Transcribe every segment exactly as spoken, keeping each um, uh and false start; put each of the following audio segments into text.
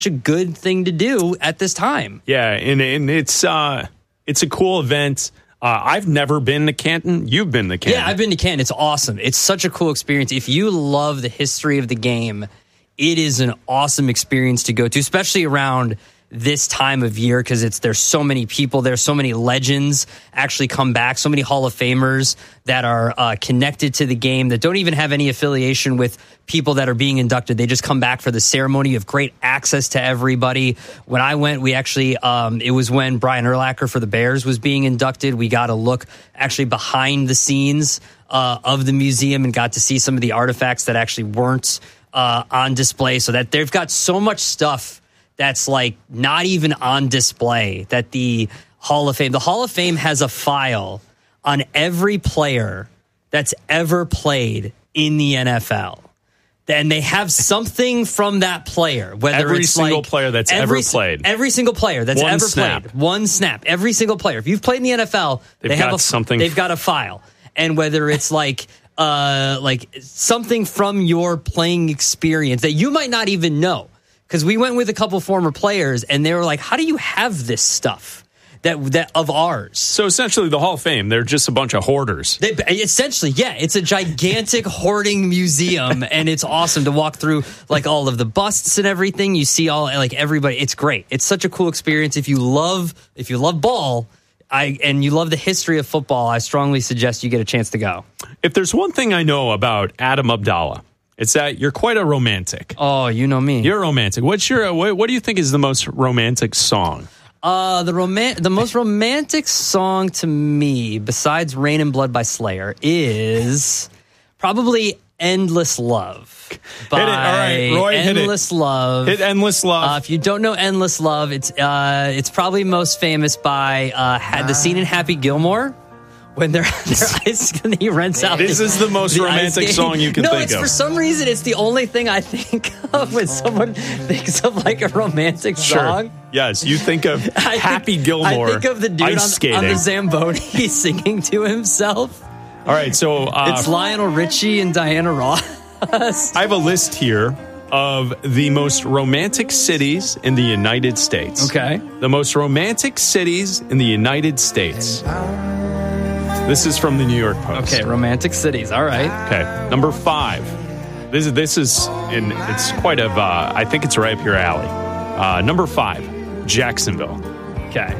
a good thing to do at this time. Yeah, and, and it's uh, it's a cool event. Uh, I've never been to Canton. You've been to Canton. Yeah, I've been to Canton. It's awesome. It's such a cool experience. If you love the history of the game, it is an awesome experience to go to, especially around this time of year, because it's there's so many people there, so many legends actually come back, so many Hall of Famers that are uh, connected to the game that don't even have any affiliation with people that are being inducted. They just come back for the ceremony. You have great access to everybody. When I went, we actually, um, it was when Brian Urlacher for the Bears was being inducted. We got a look actually behind the scenes uh, of the museum and got to see some of the artifacts that actually weren't uh, on display. So that they've got so much stuff that's like not even on display that the Hall of Fame, the Hall of Fame has a file on every player that's ever played in the N F L. And they have something from that player, whether every it's single like player that's every, ever played. Every single player that's One ever snap. played. One snap. Every single player. If you've played in the N F L, they've they got have a, something. They've got a file. And whether it's like uh, like something from your playing experience that you might not even know. Because we went with a couple former players, and they were like, "How do you have this stuff that that of ours?" So essentially, the Hall of Fame, they're just a bunch of hoarders. They, essentially, yeah, it's a gigantic hoarding museum, and it's awesome to walk through like all of the busts and everything. You see all like everybody. It's great. It's such a cool experience. If you love if you love ball, I and you love the history of football, I strongly suggest you get a chance to go. If there's one thing I know about Adam Abdallah, it's that you're quite a romantic. Oh, you know me. You're romantic. What's your what, what do you think is the most romantic song? Uh, the roman- the most romantic song to me, besides Rain and Blood by Slayer, is probably Endless Love. By Hit it. All right, Roy, hit it. Endless Love. Hit Endless Love. Uh, if you don't know Endless Love, it's uh, it's probably most famous by uh, had the scene in Happy Gilmore. When they're, they're ice, and he rents out. This the, is the most the romantic song you can no, think it's, of. For some reason, it's the only thing I think of when someone thinks of like a romantic sure. song. Yes, you think of I Happy think, Gilmore. I think of the dude on, ice skating. on the Zamboni singing to himself. All right, so uh, it's Lionel Richie and Diana Ross. I have a list here of the most romantic cities in the United States. Okay. The most romantic cities in the United States. This is from the New York Post. Okay, romantic cities. All right. Okay, number five. This is this is in it's quite of uh, I think it's right up your alley. Uh, number five, Jacksonville. Okay.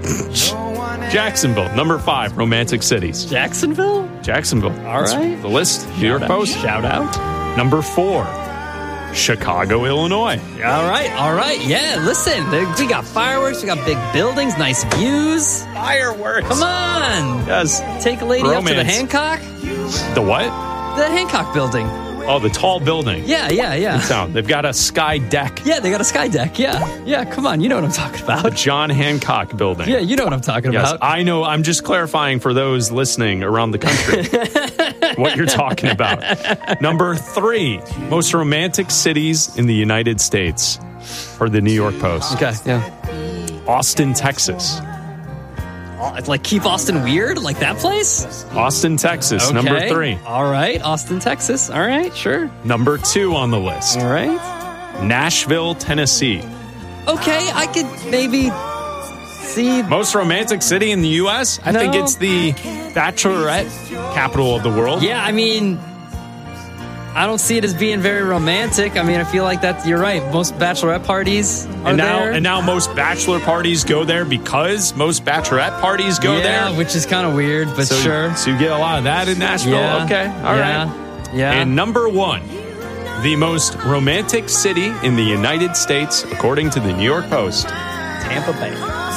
Jacksonville, number five, romantic cities. Jacksonville. Jacksonville. All That's right. the list. New Shout York out. Post. Shout out. Number four, Chicago, Illinois. All right, all right. Yeah, listen, we got fireworks, we got big buildings, nice views. Fireworks. Come on. Yes. Take a lady Romance. up to the Hancock. The what? The Hancock building. Oh, the tall building. Yeah, yeah, yeah. Sound. They've got a sky deck. Yeah, they got a sky deck. Yeah, yeah. Come on, you know what I'm talking The about. John Hancock building. Yeah, you know what I'm talking Yes, about. I know. I'm just clarifying for those listening around the country what you're talking about. Number three, most romantic cities in the United States for the New York Post. Okay, yeah. Austin, Texas. Oh, it's like Keep Austin Weird, like that place? Austin, Texas, Okay. number three. All right, Austin, Texas. All right, sure. Number two on the list, All right. Nashville, Tennessee. Okay, I could maybe see. Most romantic city in the U S? I think No. it's the Bachelorette capital of the world. Yeah, I mean, I don't see it as being very romantic. I mean, I feel like that's, you're right. Most bachelorette parties are And now, there. and now most bachelor parties go there because most bachelorette parties go yeah, there. which is kind of weird, but So, sure. so you get a lot of that in Nashville. Yeah. Okay, all right. yeah. Yeah. And number one, the most romantic city in the United States, according to the New York Post. Tampa Bay.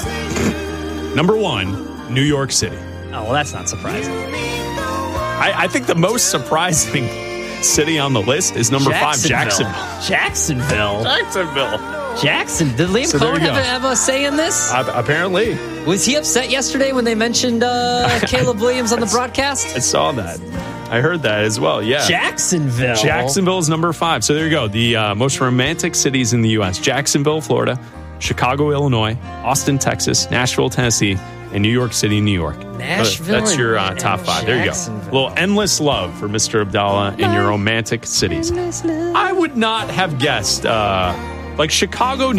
Number one, New York City. Oh, well, that's not surprising. I, I think the most surprising city on the list is number five, Jacksonville. Jacksonville. Jacksonville. Jackson. Did Liam So there Cohen you have go. a, have a say in this? Uh, apparently, Was he upset yesterday when they mentioned uh, Caleb Williams on the broadcast? I saw that. I heard that as well. Yeah. Jacksonville. Jacksonville is number five. So there you go. The uh, most romantic cities in the U S: Jacksonville, Florida; Chicago, Illinois; Austin, Texas; Nashville, Tennessee; and New York City, New York. Nashville That's your uh, and- top and five. There you go. Jacksonville. A little endless love for Mister Abdallah in your romantic cities. I would not have guessed uh, Like Chicago,